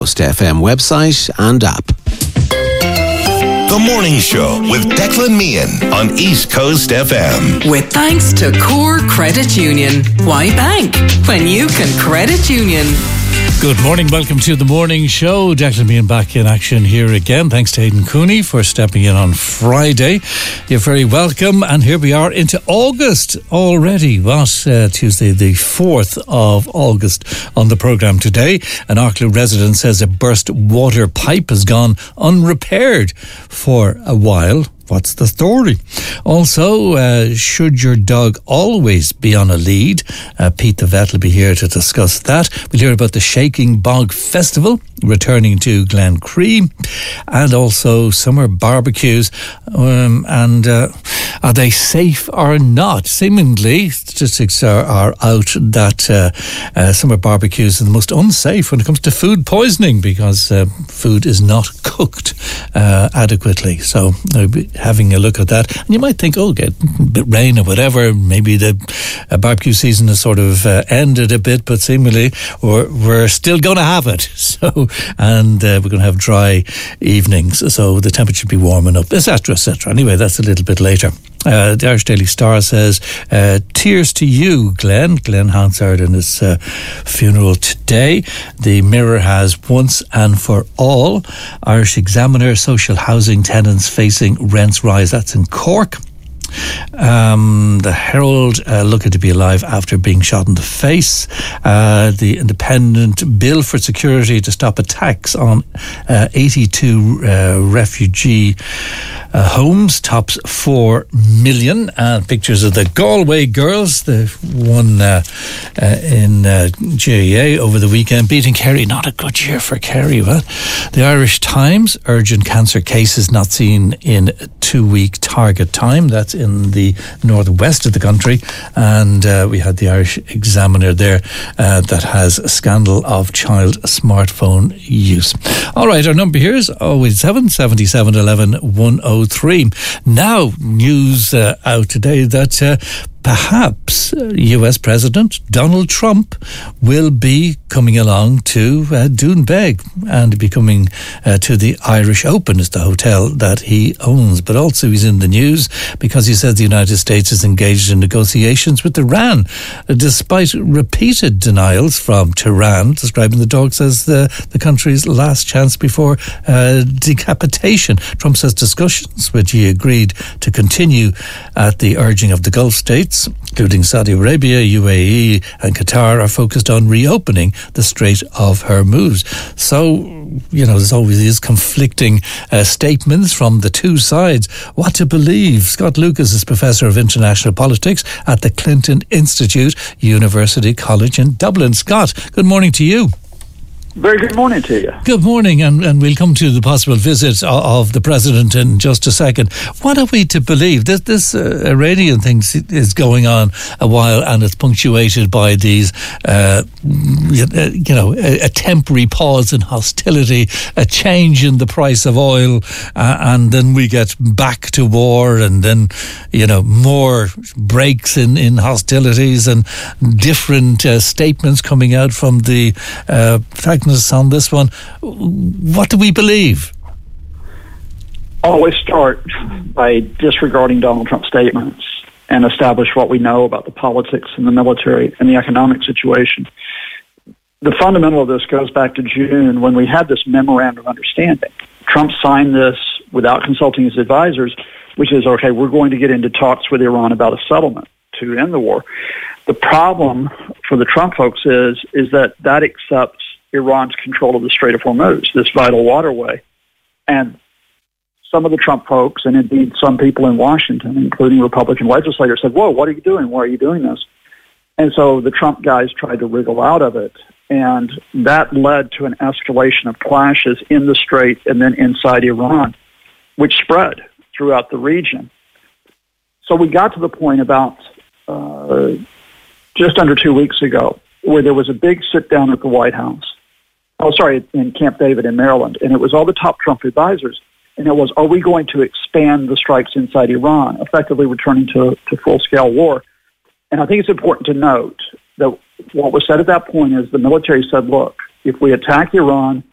Coast FM website and app. The Morning Show with Declan Meehan on East Coast FM. With thanks to Core Credit Union. Why bank when you can credit union? Good morning, welcome to The Morning Show. Declan Meehan back in action here again. Thanks to Aidan Cooney for stepping in on Friday. You're very welcome. And here we are into August already. Tuesday the 4th of August on the programme today. An Arklow resident says a burst water pipe has gone unrepaired for a while. What's the story? Also, should your dog always be on a lead? Pete the vet will be here to discuss that. We'll hear about the Shaking Bog Festival returning to Glen Cree, and also summer barbecues. Are they safe or not? Seemingly, statistics are out that summer barbecues are the most unsafe when it comes to food poisoning because food is not cooked adequately. So I'll be having a look at that. And you might think, get a bit rain or whatever, maybe the barbecue season has sort of ended a bit, but seemingly we're still going to have it. So, and we're going to have dry evenings, so the temperature will be warming up, etc., etc. Anyway, that's a little bit later. The Irish Daily Star says, tears to you, Glenn. Glenn Hansard in his funeral today. The Mirror has once and for all. Irish Examiner, social housing tenants facing rents rise. That's in Cork. The Herald, lucky to be alive after being shot in the face. The Independent, bill for security to stop attacks on 82 refugee homes tops 4 million. Pictures of the Galway girls, the one in GAA over the weekend, beating Kerry. Not a good year for Kerry. Well, the Irish Times, urgent cancer cases not seen in 2-week target time. That's in the northwest of the country. And we had the Irish Examiner there that has a scandal of child smartphone use. All right, our number here is 087 77 11 103. Now, news out today that perhaps US President Donald Trump will be coming along to Doonbeg and be coming to the Irish Open. It's the hotel that he owns. But also he's in the news because he says the United States is engaged in negotiations with Iran, despite repeated denials from Tehran, describing the talks as the country's last chance before decapitation. Trump says discussions, which he agreed to continue at the urging of the Gulf states, including Saudi Arabia, UAE and Qatar, are focused on reopening the Strait of Hormuz. So, there's always these conflicting statements from the two sides. What to believe? Scott Lucas is Professor of International Politics at the Clinton Institute, University College in Dublin. Scott, good morning to you. Very good morning to you. Good morning, and we'll come to the possible visit of the President in just a second. What are we to believe? This Iranian thing is going on a while, and it's punctuated by these, a temporary pause in hostility, a change in the price of oil, and then we get back to war, and then, more breaks in hostilities and different statements coming out from the on this one. What do we believe? Always start by disregarding Donald Trump's statements and establish what we know about the politics and the military and the economic situation. The fundamental of this goes back to June when we had this memorandum of understanding. Trump signed this without consulting his advisors, which is, okay, we're going to get into talks with Iran about a settlement to end the war. The problem for the Trump folks is that accepts Iran's control of the Strait of Hormuz, this vital waterway. And some of the Trump folks, and indeed some people in Washington, including Republican legislators, said, whoa, what are you doing? Why are you doing this? And so the Trump guys tried to wriggle out of it. And that led to an escalation of clashes in the Strait and then inside Iran, which spread throughout the region. So we got to the point about just under 2 weeks ago where there was a big sit-down at the White House. In Camp David in Maryland. And it was all the top Trump advisors. And it was, are we going to expand the strikes inside Iran, effectively returning to full-scale war? And I think it's important to note that what was said at that point is the military said, look, if we attack Iran,